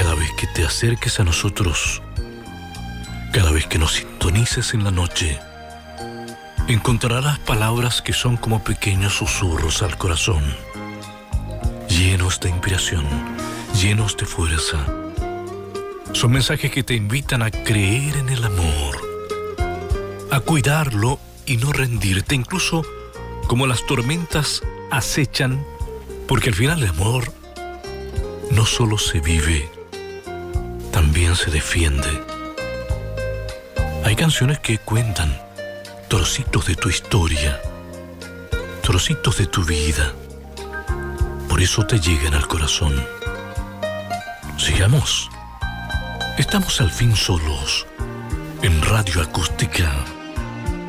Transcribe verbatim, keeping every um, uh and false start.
Cada vez que te acerques a nosotros, cada vez que nos sintonices en la noche, encontrarás palabras que son como pequeños susurros al corazón, llenos de inspiración, llenos de fuerza. Son mensajes que te invitan a creer en el amor, a cuidarlo y no rendirte, incluso como las tormentas acechan, porque al final el amor no solo se vive, también se defiende. Hay canciones que cuentan trocitos de tu historia, trocitos de tu vida. Por eso te llegan al corazón. Sigamos. Estamos al fin solos en Radio Acústica.